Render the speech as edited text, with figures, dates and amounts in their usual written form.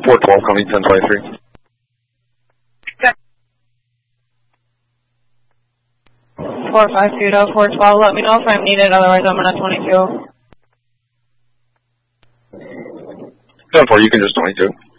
412 coming 1023. Okay. 45 to 412. Let me know if I'm needed, otherwise I'm gonna 22. 10-4, you can just 22.